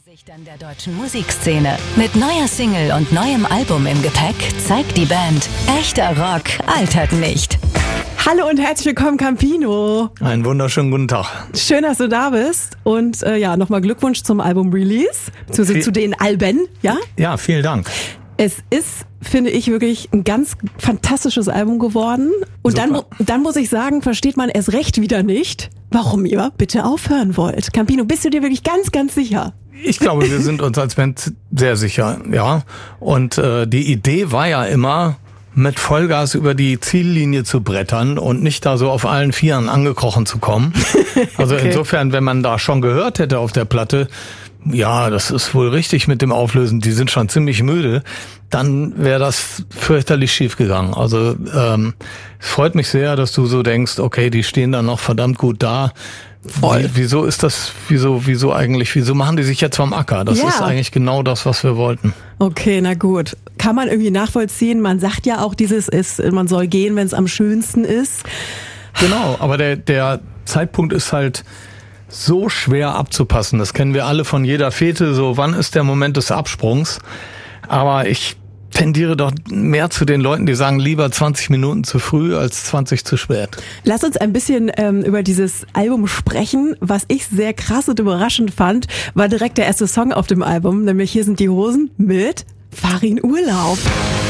Gesichtern der deutschen Musikszene. Mit neuer Single und neuem Album im Gepäck zeigt die Band, echter Rock altert nicht. Hallo und herzlich willkommen, Campino. Einen wunderschönen guten Tag. Schön, dass du da bist. Und nochmal Glückwunsch zum Album-Release, zu den Alben, ja? Ja, vielen Dank. Es ist, finde ich, wirklich ein ganz fantastisches Album geworden. Und dann muss ich sagen, versteht man erst recht wieder nicht, warum ihr bitte aufhören wollt. Campino, bist du dir wirklich ganz, ganz sicher? Ich glaube, wir sind uns als Band sehr sicher, ja. Und die Idee war ja immer, mit Vollgas über die Ziellinie zu brettern und nicht da so auf allen Vieren angekrochen zu kommen. Also okay. Insofern, wenn man da schon gehört hätte auf der Platte, ja, das ist wohl richtig mit dem Auflösen, die sind schon ziemlich müde, dann wäre das fürchterlich schief gegangen. Also es freut mich sehr, dass du so denkst, okay, die stehen dann noch verdammt gut da. Wieso ist das, wieso machen die sich jetzt vom Acker? Das ist eigentlich genau das, was wir wollten. Okay, na gut. Kann man irgendwie nachvollziehen? Man sagt ja auch man soll gehen, wenn es am schönsten ist. Genau, aber der Zeitpunkt ist halt so schwer abzupassen. Das kennen wir alle von jeder Fete, so wann ist der Moment des Absprungs? Aber ich tendiere doch mehr zu den Leuten, die sagen, lieber 20 Minuten zu früh als 20 zu spät. Lass uns ein bisschen über dieses Album sprechen. Was ich sehr krass und überraschend fand, war direkt der erste Song auf dem Album, nämlich Hier sind die Hosen mit Fahr in Urlaub.